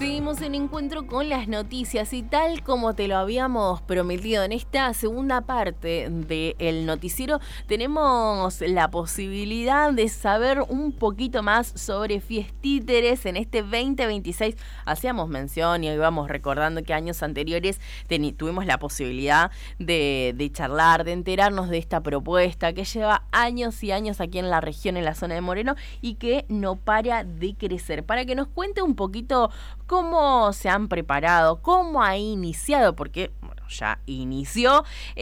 Seguimos en encuentro con las noticias y tal como te lo habíamos prometido en esta segunda parte del noticiero, tenemos la posibilidad de saber un poquito más sobre Fiestíteres en este 2026. Hacíamos mención y íbamos recordando que años anteriores tuvimos la posibilidad de charlar, de enterarnos de esta propuesta que lleva años y años aquí en la región, en la zona de Moreno, y que no para de crecer. Para que nos cuente un poquito cómo se han preparado, cómo ha iniciado, porque bueno, ya inició,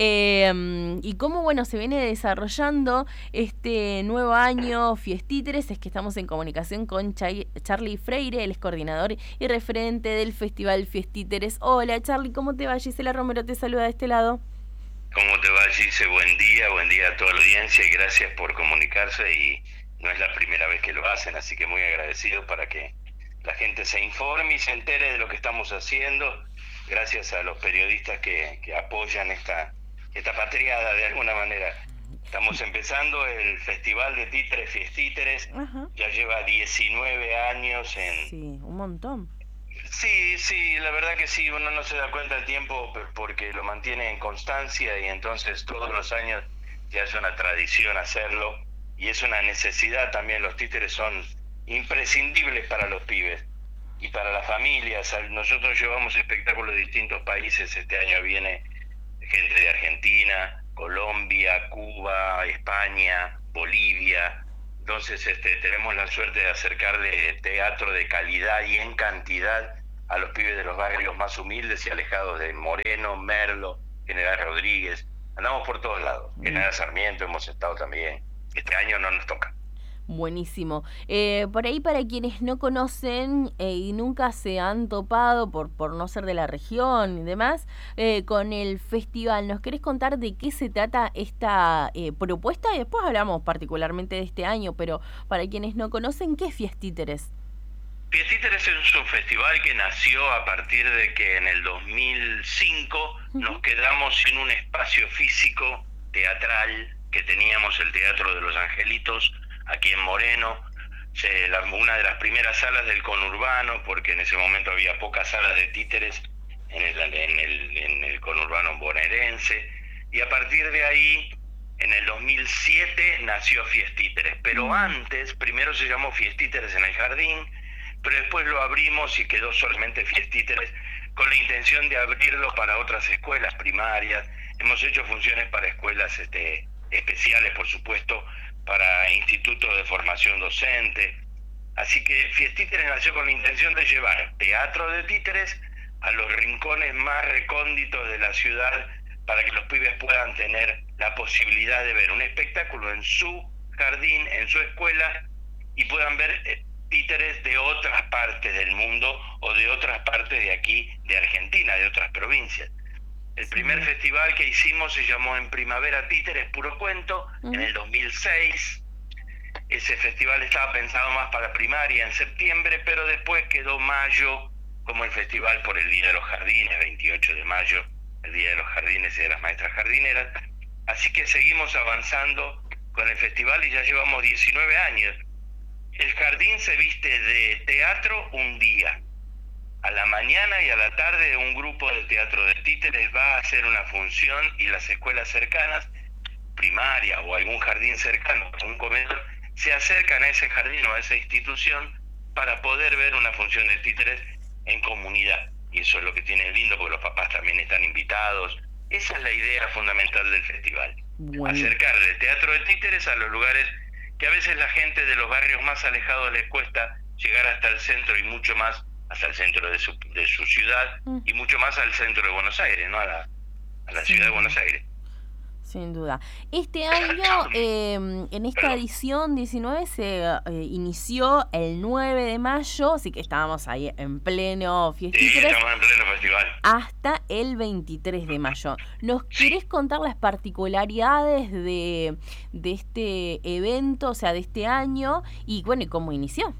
y cómo bueno se viene desarrollando este nuevo año Fiestíteres. Es que estamos en comunicación con Charly Freire, él es coordinador y referente del Festival Fiestíteres. Hola Charly, ¿cómo te va? Gisela Romero te saluda de este lado. ¿Cómo te va, Gise? Buen día a toda la audiencia y gracias por comunicarse, y no es la primera vez que lo hacen, así que muy agradecido para que la gente se informe y se entere de lo que estamos haciendo, gracias a los periodistas que apoyan esta patriada de alguna manera. Estamos empezando el Festival de Títeres Fiestíteres. Ajá. Ya lleva 19 años en... Sí, un montón. Sí, la verdad que sí, uno no se da cuenta del tiempo porque lo mantiene en constancia y entonces todos los años ya es una tradición hacerlo y es una necesidad también. Los títeres son imprescindibles para los pibes y para las familias. Nosotros llevamos espectáculos de distintos países. Este año viene gente de Argentina, Colombia, Cuba, España, Bolivia. Entonces tenemos la suerte de acercarle teatro de calidad y en cantidad a los pibes de los barrios más humildes y alejados de Moreno, Merlo, General Rodríguez. Andamos por todos lados. General Sarmiento hemos estado también. Este año no nos toca. Buenísimo. Por ahí, para quienes no conocen y nunca se han topado por no ser de la región y demás, con el festival, ¿nos querés contar de qué se trata esta propuesta? Y después hablamos particularmente de este año, pero para quienes no conocen, ¿qué es Fiestíteres? Fiestíteres es un festival que nació a partir de que en el 2005 nos quedamos sin un espacio físico teatral que teníamos, el Teatro de los Angelitos, aquí en Moreno, una de las primeras salas del conurbano, porque en ese momento había pocas salas de títeres en el conurbano bonaerense, y a partir de ahí, en el 2007, nació Fiestíteres, pero antes, primero se llamó Fiestíteres en el Jardín, pero después lo abrimos y quedó solamente Fiestíteres, con la intención de abrirlo para otras escuelas primarias. Hemos hecho funciones para escuelas especiales, por supuesto, para institutos de formación docente. Así que Fiestíteres nació con la intención de llevar teatro de títeres a los rincones más recónditos de la ciudad para que los pibes puedan tener la posibilidad de ver un espectáculo en su jardín, en su escuela, y puedan ver títeres de otras partes del mundo o de otras partes de aquí, de Argentina, de otras provincias. El primer festival que hicimos se llamó En Primavera Títeres Puro Cuento, en el 2006. Ese festival estaba pensado más para primaria en septiembre, pero después quedó mayo como el festival por el Día de los Jardines, 28 de mayo, el Día de los Jardines y de las Maestras Jardineras. Así que seguimos avanzando con el festival y ya llevamos 19 años. El jardín se viste de teatro un día. A la mañana y a la tarde un grupo de teatro de títeres va a hacer una función y las escuelas cercanas, primaria o algún jardín cercano, un comedor, se acercan a ese jardín o a esa institución para poder ver una función de títeres en comunidad. Y eso es lo que tiene lindo, porque los papás también están invitados. Esa es la idea fundamental del festival. Bueno. Acercar el teatro de títeres a los lugares que a veces la gente de los barrios más alejados les cuesta llegar hasta el centro y mucho más hasta el centro de su ciudad y mucho más al centro de Buenos Aires, ¿no? A la ciudad de Buenos Aires. Sin duda. Este año, en esta edición 19, se inició el 9 de mayo, así que estábamos ahí en pleno Fiestíteres. Sí, estamos en pleno festival. Hasta el 23 de mayo. ¿Nos querés contar las particularidades de este evento, o sea, de este año, y bueno, y cómo inició?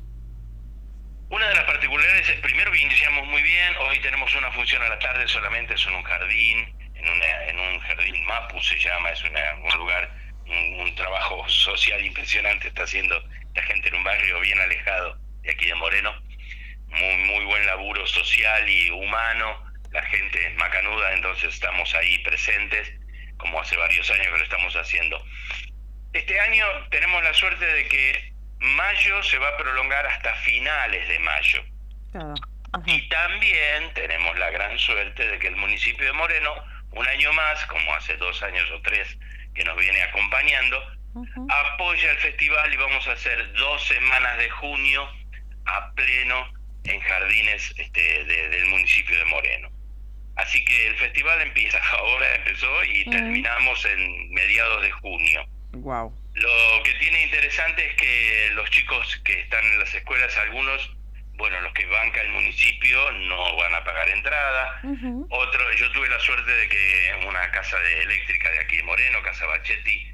Una de las particularidades es, primero, que iniciamos muy bien. Hoy tenemos una función a la tarde solamente, es en un jardín, en un jardín Mapu se llama, es un lugar, un trabajo social impresionante está haciendo la gente en un barrio bien alejado de aquí de Moreno. Muy, muy buen buen laburo social y humano. La gente es macanuda, entonces estamos ahí presentes, como hace varios años que lo estamos haciendo. Este año tenemos la suerte de que mayo se va a prolongar hasta finales de mayo. Claro. Y también tenemos la gran suerte de que el municipio de Moreno, un año más, como hace 2 años o 3 que nos viene acompañando, apoya el festival y vamos a hacer 2 semanas de junio a pleno en jardines del municipio de Moreno. Así que el festival empieza, ahora empezó y terminamos en mediados de junio. Wow. Lo que tiene interesante es que los chicos que están en las escuelas, algunos, bueno, los que banca el municipio no van a pagar entrada. Yo tuve la suerte de que una casa eléctrica de aquí de Moreno, Casa Bachetti,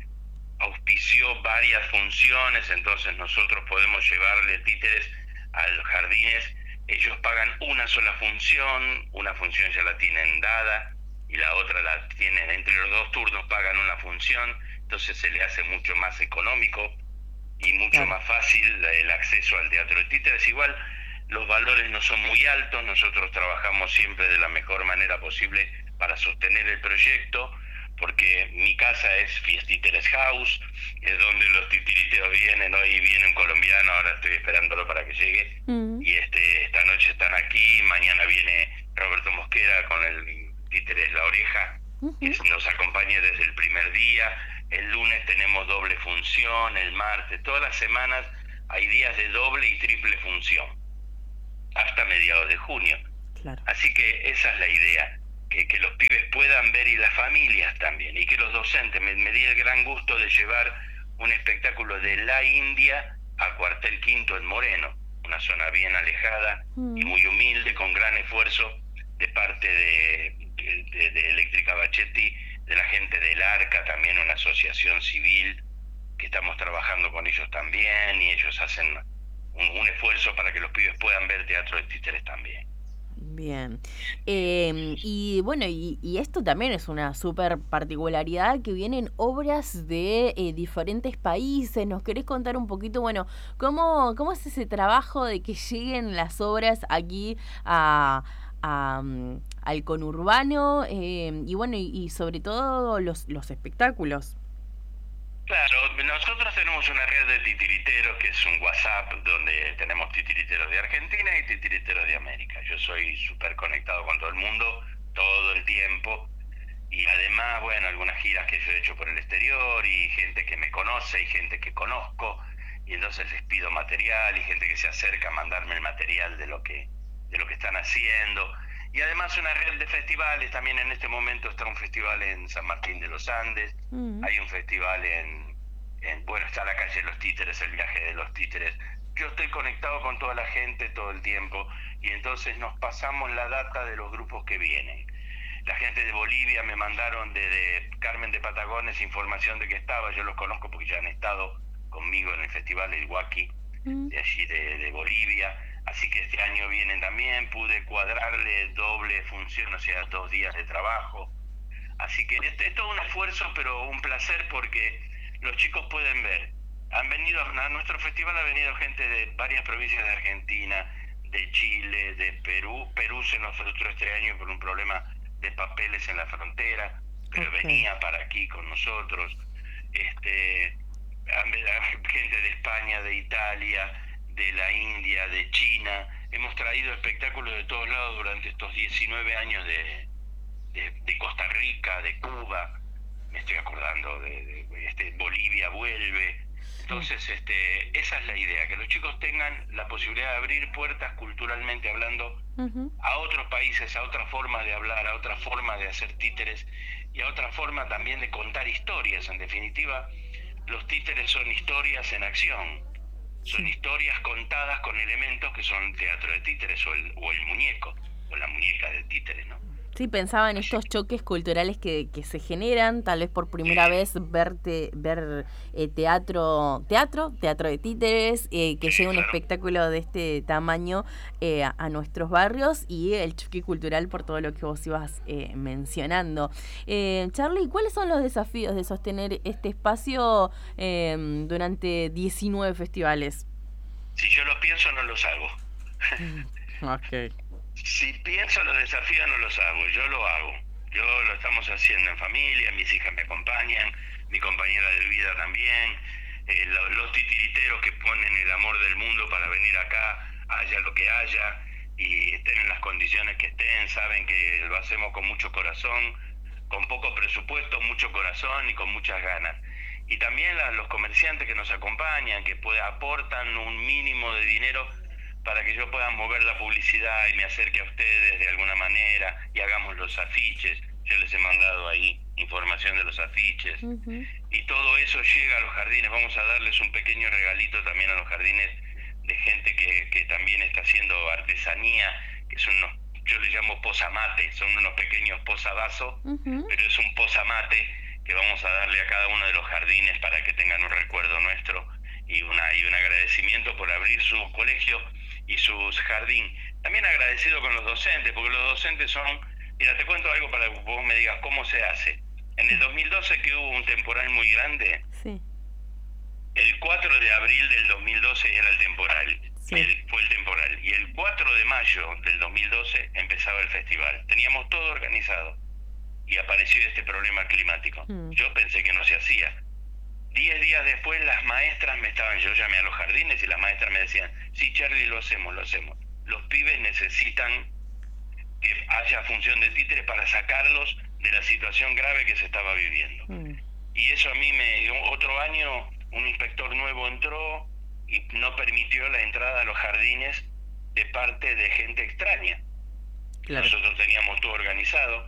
auspició varias funciones, entonces nosotros podemos llevarle títeres a los jardines. Ellos pagan una sola función, una función ya la tienen dada y la otra la tienen entre los 2 turnos, pagan una función, entonces se le hace mucho más económico y mucho más fácil el acceso al teatro de títeres. Igual los valores no son muy altos, nosotros trabajamos siempre de la mejor manera posible para sostener el proyecto, porque mi casa es Fiestíteres House, es donde los titiriteros vienen. Hoy viene un colombiano, ahora estoy esperándolo para que llegue, y esta noche están aquí, mañana viene Roberto Mosquera con el títeres La Oreja, que nos acompaña desde el primer día. El lunes tenemos doble función, el martes, todas las semanas hay días de doble y triple función, hasta mediados de junio. Claro. Así que esa es la idea, que los pibes puedan ver y las familias también, y que los docentes, me di el gran gusto de llevar un espectáculo de La India a Cuartel Quinto en Moreno, una zona bien alejada y muy humilde, con gran esfuerzo de parte de Eléctrica Bachetti, de la gente del Arca, también una asociación civil que estamos trabajando con ellos también, y ellos hacen un esfuerzo para que los pibes puedan ver teatro de títeres también. Bien. Y bueno, y esto también es una súper particularidad, que vienen obras de diferentes países. ¿Nos querés contar un poquito, bueno, cómo es ese trabajo de que lleguen las obras aquí al conurbano, y bueno, y sobre todo los espectáculos? Claro, nosotros tenemos una red de titiriteros que es un WhatsApp donde tenemos titiriteros de Argentina y titiriteros de América. Yo soy súper conectado con todo el mundo, todo el tiempo, y además, bueno, algunas giras que yo he hecho por el exterior y gente que me conoce y gente que conozco, y entonces les pido material y gente que se acerca a mandarme el material de lo que están haciendo. Y además una red de festivales. También en este momento está un festival en San Martín de los Andes, hay un festival bueno, está la calle de los títeres, el viaje de los títeres. Yo estoy conectado con toda la gente todo el tiempo, y entonces nos pasamos la data de los grupos que vienen. La gente de Bolivia me mandaron desde Carmen de Patagones información de que estaba, yo los conozco porque ya han estado conmigo en el festival El Huaki, de allí de Bolivia. Así que este año vienen también, pude cuadrarle doble función, o sea, 2 días de trabajo. Así que es todo un esfuerzo, pero un placer, porque los chicos pueden ver. Han venido a nuestro festival, ha venido gente de varias provincias de Argentina, de Chile, de Perú. Perú se nos frustró este año por un problema de papeles en la frontera, pero venía para aquí con nosotros. Gente de España, de Italia, de la India, de China. Hemos traído espectáculos de todos lados durante estos 19 años de Costa Rica, de Cuba, me estoy acordando de Bolivia vuelve. Entonces esa es la idea, que los chicos tengan la posibilidad de abrir puertas culturalmente hablando a otros países, a otra forma de hablar, a otra forma de hacer títeres y a otra forma también de contar historias. En definitiva, los títeres son historias en acción. Son historias contadas con elementos que son teatro de títeres o el muñeco o la muñeca de títeres, ¿no? Sí, pensaba en estos choques culturales que se generan, tal vez por primera vez ver teatro de títeres, que llegue un espectáculo de este tamaño a nuestros barrios, y el choque cultural por todo lo que vos ibas mencionando. Charly, ¿cuáles son los desafíos de sostener este espacio durante 19 festivales? Si yo los pienso, no los hago. Ok. Si pienso los desafíos no los hago, yo lo hago. Yo lo estamos haciendo en familia, mis hijas me acompañan, mi compañera de vida también, los titiriteros que ponen el amor del mundo para venir acá, haya lo que haya, y estén en las condiciones que estén, saben que lo hacemos con mucho corazón, con poco presupuesto, mucho corazón y con muchas ganas. Y también los comerciantes que nos acompañan, que aportan un mínimo de dinero para que yo pueda mover la publicidad y me acerque a ustedes de alguna manera y hagamos los afiches. Yo les he mandado ahí información de los afiches. Y todo eso llega a los jardines. Vamos a darles un pequeño regalito también a los jardines de gente que también está haciendo artesanía, que son unos, yo les llamo posamate, son unos pequeños posavasos, pero es un posamate que vamos a darle a cada uno de los jardines para que tengan un recuerdo nuestro y un agradecimiento por abrir su colegio y su jardín. También agradecido con los docentes, porque los docentes son... Mira, te cuento algo para que vos me digas cómo se hace. En el 2012, que hubo un temporal muy grande, sí. El 4 de abril del 2012 era el temporal, sí. Fue el temporal. Y el 4 de mayo del 2012 empezaba el festival. Teníamos todo organizado y apareció este problema climático. Yo pensé que no se hacía. 10 días después las maestras yo llamé a los jardines y las maestras me decían, sí, Charlie, lo hacemos. Los pibes necesitan que haya función de títeres para sacarlos de la situación grave que se estaba viviendo. Y eso a mí otro año un inspector nuevo entró y no permitió la entrada a los jardines de parte de gente extraña. Claro. Nosotros teníamos todo organizado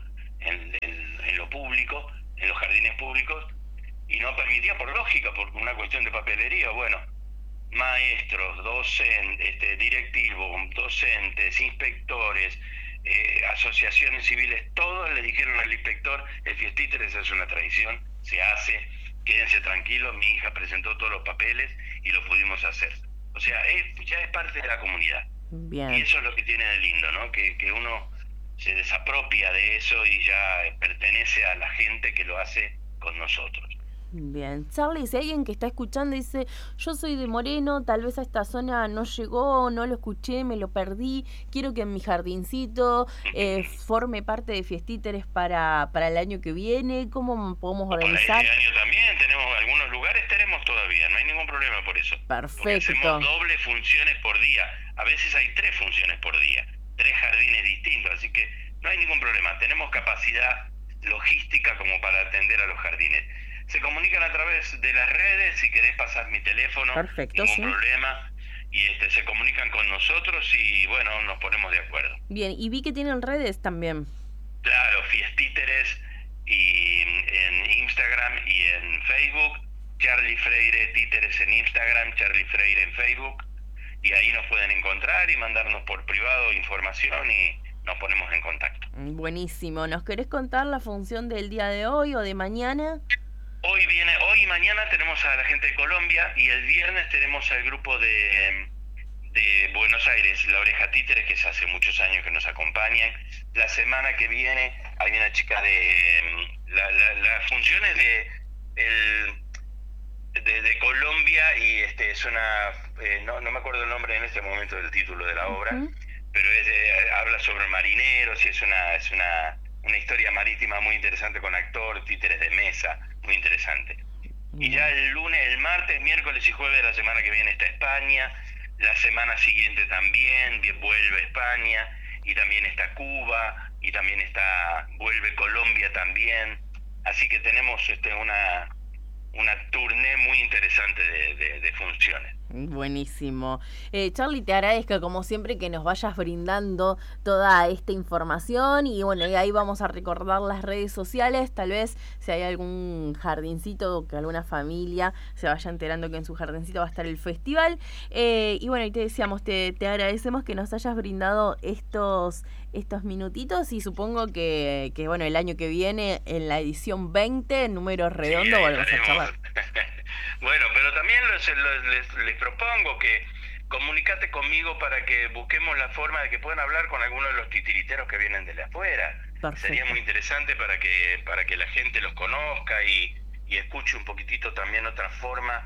en lo público, en los jardines públicos, y no permitía por lógica, por una cuestión de papelería. Bueno, maestros, docentes, directivos, docentes, inspectores, asociaciones civiles, todos le dijeron al inspector, el Fiestíteres es una tradición, se hace, quédense tranquilos, mi hija presentó todos los papeles y lo pudimos hacer. O sea, ya es parte de la comunidad. Bien. Y eso es lo que tiene de lindo, ¿no? Que uno se desapropia de eso y ya pertenece a la gente que lo hace con nosotros. Bien, Charlie, si alguien que está escuchando dice, yo soy de Moreno, tal vez a esta zona no llegó, no lo escuché, me lo perdí, quiero que en mi jardincito forme parte de Fiestíteres para el año que viene, ¿cómo podemos organizar? Para este año también tenemos algunos lugares, tenemos todavía, no hay ningún problema por eso. Perfecto. Porque hacemos dobles funciones por día, a veces hay 3 funciones por día, 3 jardines distintos, así que no hay ningún problema, tenemos capacidad logística como para atender a los jardines. Se comunican a través de las redes, si querés pasar mi teléfono, perfecto, ningún problema, y se comunican con nosotros y bueno, nos ponemos de acuerdo. Bien, y vi que tienen redes también. Claro, Fiestíteres, y en Instagram y en Facebook, Charlie Freire Títeres en Instagram, Charlie Freire en Facebook, y ahí nos pueden encontrar y mandarnos por privado información y nos ponemos en contacto. Buenísimo, ¿nos querés contar la función del día de hoy o de mañana? Hoy y mañana tenemos a la gente de Colombia y el viernes tenemos al grupo de Buenos Aires, La Oreja Títeres, que hace muchos años que nos acompañan. La semana que viene hay una chica de las funciones de Colombia y es una no me acuerdo el nombre en este momento del título de la obra, pero habla sobre marineros y es una historia marítima muy interesante con actor, títeres de mesa, muy interesante. Y ya el martes, miércoles y jueves de la semana que viene está España, la semana siguiente también vuelve España, y también está Cuba, y también vuelve Colombia también, así que tenemos una tournée muy interesante de funciones. Buenísimo. Charlie, te agradezco como siempre que nos vayas brindando toda esta información y bueno, y ahí vamos a recordar las redes sociales, tal vez si hay algún jardincito que alguna familia se vaya enterando que en su jardincito va a estar el festival. Y bueno, y te decíamos, te agradecemos que nos hayas brindado estos minutitos y supongo que bueno, el año que viene en la edición 20, número redondo, sí, volvemos a charlar. Bueno, pero también les propongo que comunicate conmigo para que busquemos la forma de que puedan hablar con algunos de los titiriteros que vienen de afuera. Perfecto. Sería muy interesante para que la gente los conozca y escuche un poquitito también otra forma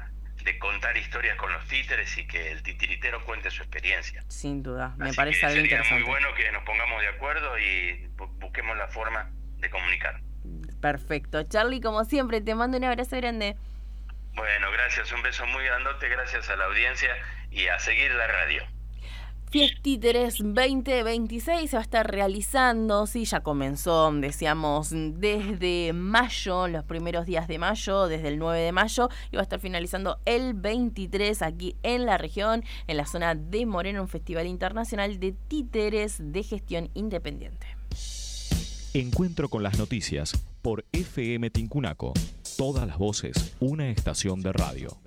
contar historias con los títeres y que el titiritero cuente su experiencia. Sin duda, me Así parece que algo sería interesante. muy bueno que nos pongamos de acuerdo y busquemos la forma de comunicar. Perfecto. Charly, como siempre, te mando un abrazo grande. Bueno, gracias, un beso muy grandote, gracias a la audiencia y a seguir la radio. Fiestíteres 2026 se va a estar realizando, sí, ya comenzó, decíamos, desde mayo, los primeros días de mayo, desde el 9 de mayo, y va a estar finalizando el 23 aquí en la región, en la zona de Moreno, un festival internacional de títeres de gestión independiente. Encuentro con las noticias por FM Tincunaco. Todas las voces, una estación de radio.